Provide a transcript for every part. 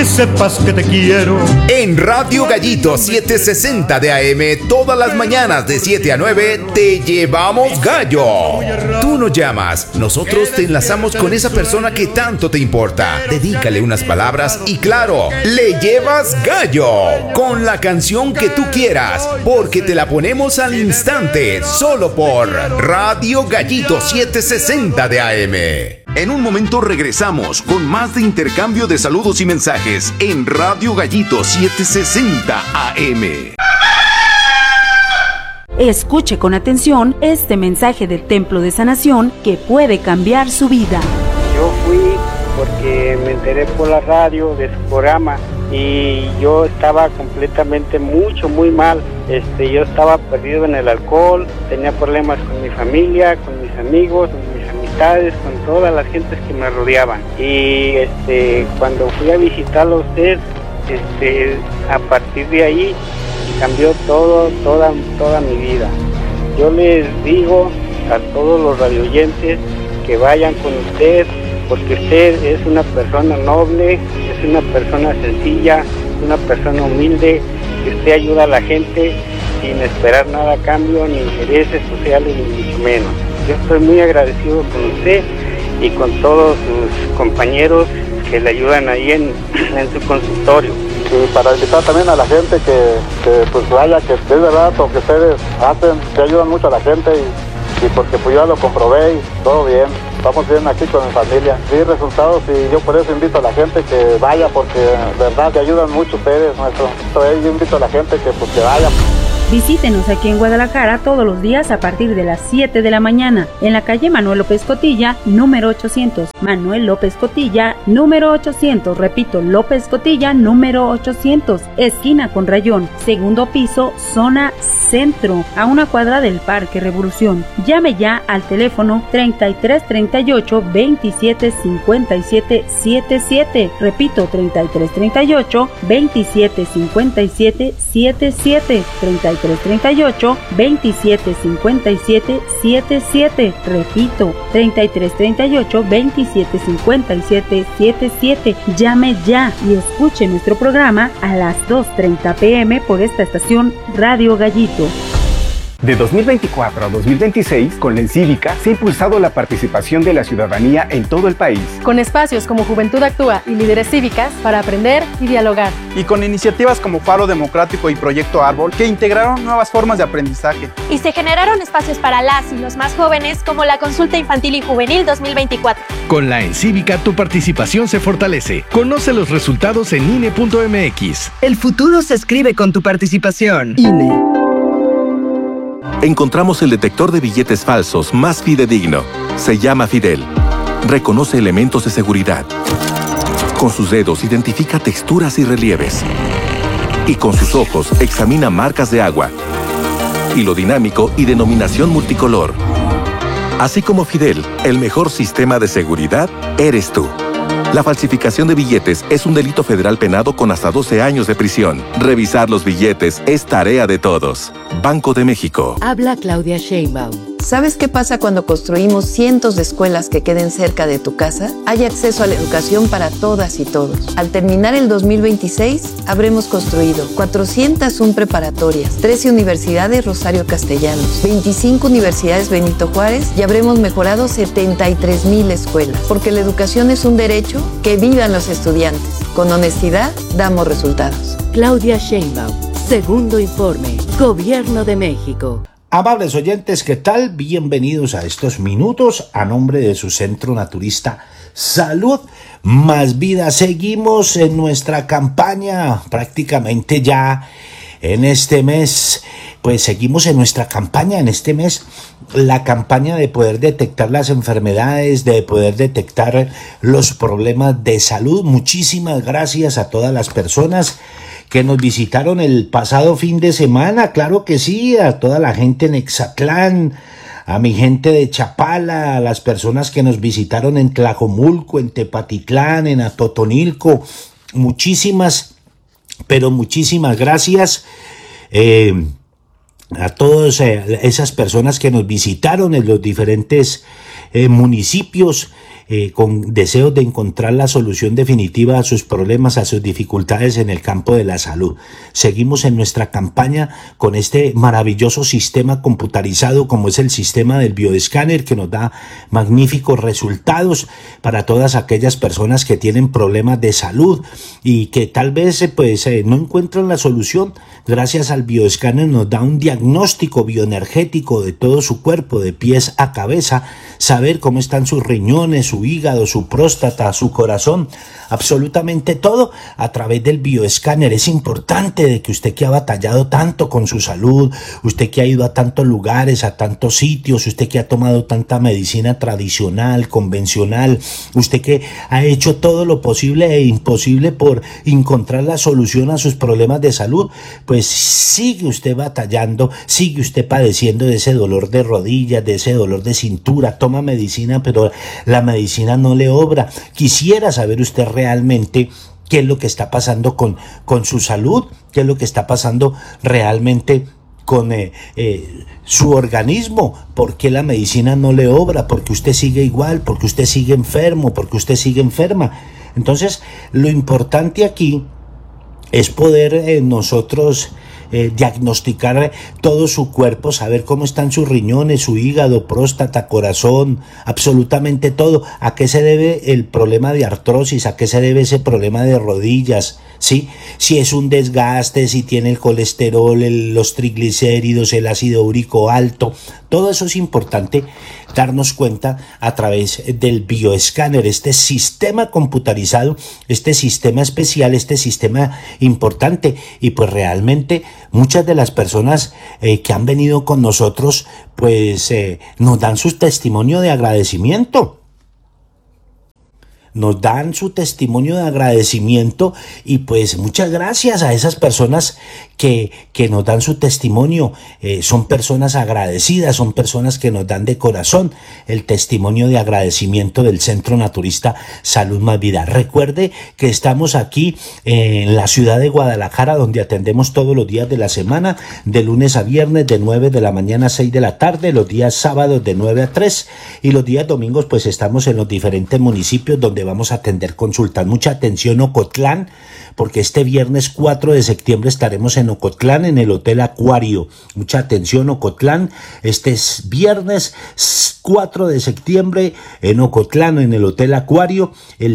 que sepas que te quiero. En Radio Gallito 760 de AM, todas las mañanas de 7 a 9, te llevamos gallo. Tú nos llamas, nosotros te enlazamos con esa persona que tanto te importa. Dedícale unas palabras y claro, le llevas gallo con la canción que tú quieras, porque te la ponemos al instante, solo por Radio Gallito 760 de AM. En un momento regresamos con más de intercambio de saludos y mensajes en Radio Gallito 760 AM. Escuche con atención este mensaje del Templo de Sanación que puede cambiar su vida. Yo fui porque me enteré por la radio de su programa y yo estaba completamente muy mal. Yo estaba perdido en el alcohol, tenía problemas con mi familia, con mis amigos, con mis amistades, con todas las gentes que me rodeaban. Y cuando fui a visitarlo a usted, a partir de ahí cambió toda mi vida. Yo les digo a todos los radioyentes que vayan con usted, porque usted es una persona noble, es una persona sencilla, es una persona humilde, que usted ayuda a la gente sin esperar nada a cambio, ni intereses sociales, ni mucho menos. Yo estoy muy agradecido con usted y con todos sus compañeros que le ayudan ahí en su consultorio. Y para invitar también a la gente que pues vaya, que es verdad lo que ustedes hacen, que ayudan mucho a la gente y porque pues yo ya lo comprobé y todo bien. Estamos bien aquí con mi familia. Sí, resultados y yo por eso invito a la gente que vaya porque de verdad te ayudan mucho ustedes, maestro. Yo invito a la gente que pues que vaya. Visítenos aquí en Guadalajara todos los días a partir de las 7 de la mañana en la calle Manuel López Cotilla, número 800. Manuel López Cotilla, número 800. Repito, López Cotilla, número 800. Esquina con Rayón, segundo piso, zona centro, a una cuadra del Parque Revolución. Llame ya al teléfono 3338 27 57 77. Repito, 3338 27 57 77. 3338 27 57 77. Repito, 3338 27 57 77. Llame ya y escuche nuestro programa a las 2:30 p.m. por esta estación Radio Gallito. De 2024 a 2026, con la Encívica se ha impulsado la participación de la ciudadanía en todo el país. Con espacios como Juventud Actúa y Líderes Cívicas para aprender y dialogar. Y con iniciativas como Faro Democrático y Proyecto Árbol que integraron nuevas formas de aprendizaje. Y se generaron espacios para las y los más jóvenes como la Consulta Infantil y Juvenil 2024. Con la Encívica tu participación se fortalece. Conoce los resultados en INE.mx. El futuro se escribe con tu participación. INE. Encontramos el detector de billetes falsos más fidedigno. Se llama Fidel. Reconoce elementos de seguridad. Con sus dedos identifica texturas y relieves. Y con sus ojos examina marcas de agua. Hilo dinámico y denominación multicolor. Así como Fidel, el mejor sistema de seguridad eres tú. La falsificación de billetes es un delito federal penado con hasta 12 años de prisión. Revisar los billetes es tarea de todos. Banco de México. Habla Claudia Sheinbaum. ¿Sabes qué pasa cuando construimos cientos de escuelas que queden cerca de tu casa? Hay acceso a la educación para todas y todos. Al terminar el 2026, habremos construido 401 preparatorias, 13 universidades Rosario Castellanos, 25 universidades Benito Juárez y habremos mejorado 73,000 escuelas. Porque la educación es un derecho, que vivan los estudiantes. Con honestidad, damos resultados. Claudia Sheinbaum, segundo informe, Gobierno de México. Amables oyentes, ¿qué tal? Bienvenidos a estos minutos a nombre de su centro naturista Salud Más Vida. Seguimos en nuestra campaña prácticamente ya en este mes, pues seguimos en nuestra campaña en este mes, la campaña de poder detectar las enfermedades, de poder detectar los problemas de salud. Muchísimas gracias a todas las personas que nos visitaron el pasado fin de semana, claro que sí, a toda la gente en Exatlán, a mi gente de Chapala, a las personas que nos visitaron en Tlajomulco, en Tepatitlán, en Atotonilco, muchísimas, pero muchísimas gracias a todas esas personas que nos visitaron en los diferentes municipios. con deseos de encontrar la solución definitiva a sus problemas, a sus dificultades en el campo de la salud. Seguimos en nuestra campaña con este maravilloso sistema computarizado como es el sistema del bioescáner, que nos da magníficos resultados para todas aquellas personas que tienen problemas de salud y que tal vez no encuentran la solución. Gracias al bioescáner nos da un diagnóstico bioenergético de todo su cuerpo, de pies a cabeza, saber cómo están sus riñones, su hígado, su próstata, su corazón, absolutamente todo a través del bioescáner. Es importante de que usted que ha batallado tanto con su salud, usted que ha ido a tantos lugares, a tantos sitios, usted que ha tomado tanta medicina tradicional, convencional, usted que ha hecho todo lo posible e imposible por encontrar la solución a sus problemas de salud, pues sigue usted batallando, sigue usted padeciendo de ese dolor de rodillas, de ese dolor de cintura, toma medicina, pero la medicina no le obra. Quisiera saber usted realmente qué es lo que está pasando con su salud, qué es lo que está pasando realmente con su organismo, por qué la medicina no le obra, porque usted sigue igual, porque usted sigue enfermo, porque usted sigue enferma. Entonces, lo importante aquí es poder nosotros diagnosticar todo su cuerpo, saber cómo están sus riñones, su hígado, próstata, corazón, absolutamente todo. ¿A qué se debe el problema de artrosis? ¿A qué se debe ese problema de rodillas? ¿Sí? Si es un desgaste, si tiene el colesterol, los triglicéridos, el ácido úrico alto, todo eso es importante darnos cuenta a través del bioescáner, este sistema computarizado, este sistema especial, este sistema importante. Y pues realmente muchas de las personas que han venido con nosotros pues nos dan su testimonio de agradecimiento. Nos dan su testimonio de agradecimiento y pues muchas gracias a esas personas que nos dan su testimonio. Son personas agradecidas, son personas que nos dan de corazón el testimonio de agradecimiento del Centro Naturista Salud Más Vida. Recuerde que estamos aquí en la ciudad de Guadalajara, donde atendemos todos los días de la semana, de lunes a viernes, de 9 de la mañana a 6 de la tarde, los días sábados de 9 a 3 y los días domingos pues estamos en los diferentes municipios donde vamos a atender consultas. Mucha atención Ocotlán, porque este viernes 4 de septiembre estaremos en Ocotlán, en el Hotel Acuario. Mucha atención Ocotlán, este es viernes 4 de septiembre en Ocotlán, en el Hotel Acuario. El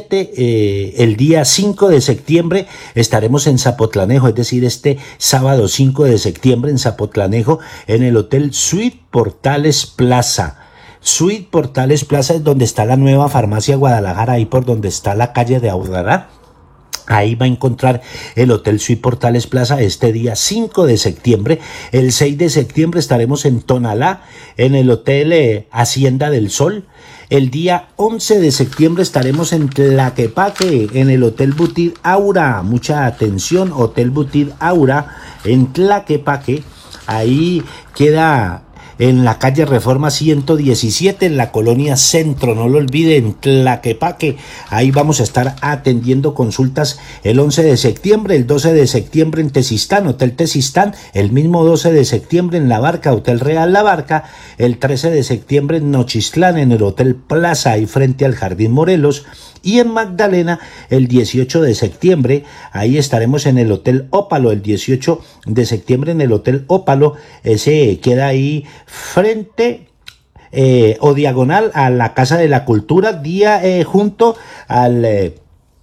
día 5 de septiembre estaremos en Zapotlanejo, es decir, este sábado 5 de septiembre en Zapotlanejo, en el Hotel Suite Portales Plaza. Suite Portales Plaza es donde está la nueva farmacia Guadalajara, ahí por donde está la calle de Aurrará. Ahí va a encontrar el Hotel Suite Portales Plaza este día 5 de septiembre. El 6 de septiembre estaremos en Tonalá, en el Hotel Hacienda del Sol. El día 11 de septiembre estaremos en Tlaquepaque, en el Hotel Boutique Aura. Mucha atención, Hotel Boutique Aura en Tlaquepaque. Ahí queda en la calle Reforma 117, en la colonia Centro, no lo olviden, Tlaquepaque. Ahí vamos a estar atendiendo consultas el 11 de septiembre, el 12 de septiembre en Tezistán, Hotel Tezistán, el mismo 12 de septiembre en La Barca, Hotel Real La Barca, el 13 de septiembre en Nochistlán, en el Hotel Plaza, ahí frente al Jardín Morelos, y en Magdalena el 18 de septiembre, ahí estaremos en el Hotel Ópalo, el 18 de septiembre en el Hotel Ópalo, ese queda ahí frente o diagonal a la Casa de la Cultura, junto al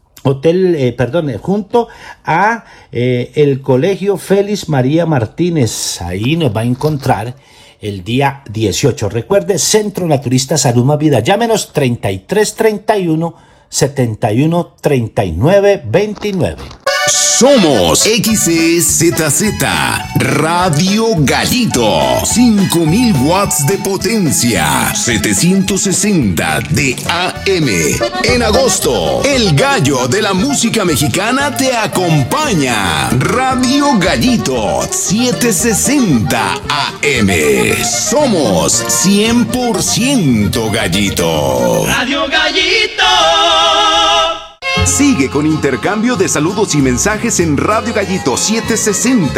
junto a el Colegio Félix María Martínez. Ahí nos va a encontrar el día 18. Recuerde, Centro Naturista Salud Más Vida. Llámenos 3331 71 39 29. Somos XEZZ Radio Gallito, 5000 watts de potencia, 760 de AM. En agosto, el gallo de la música mexicana te acompaña. Radio Gallito, 760 AM. Somos 100% gallito. Radio Gallito. Sigue con intercambio de saludos y mensajes en Radio Gallito 760